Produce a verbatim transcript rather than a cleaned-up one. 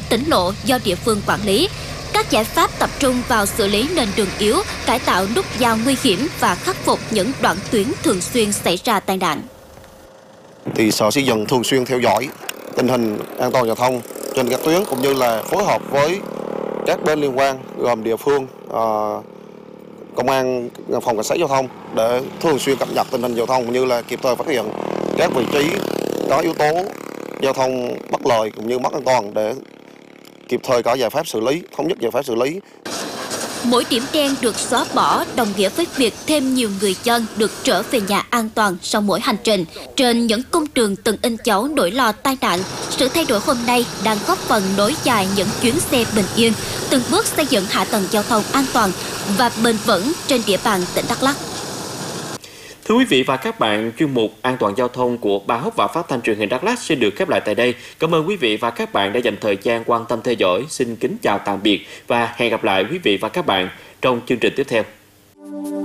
tỉnh lộ do địa phương quản lý. Các giải pháp tập trung vào xử lý nền đường yếu, cải tạo nút giao nguy hiểm và khắc phục những đoạn tuyến thường xuyên xảy ra tai nạn. Thì Sở Xây dựng thường xuyên theo dõi tình hình an toàn giao thông trên các tuyến, cũng như là phối hợp với các bên liên quan gồm địa phương, uh, công an, phòng cảnh sát giao thông để thường xuyên cập nhật tình hình giao thông, cũng như là kịp thời phát hiện các vị trí có yếu tố giao thông bất lợi cũng như mất an toàn để kịp thời có giải pháp xử lý, thống nhất giải pháp xử lý. Mỗi điểm đen được xóa bỏ đồng nghĩa với việc thêm nhiều người dân được trở về nhà an toàn sau mỗi hành trình. Trên những cung đường từng in dấu nỗi lo tai nạn, sự thay đổi hôm nay đang góp phần nối dài những chuyến xe bình yên, từng bước xây dựng hạ tầng giao thông an toàn và bền vững trên địa bàn tỉnh Đắk Lắk. Thưa quý vị và các bạn, chuyên mục An toàn giao thông của Ba Hốc và Phát thanh truyền hình Đắk Lắk sẽ được khép lại tại đây. Cảm ơn quý vị và các bạn đã dành thời gian quan tâm theo dõi. Xin kính chào tạm biệt và hẹn gặp lại quý vị và các bạn trong chương trình tiếp theo.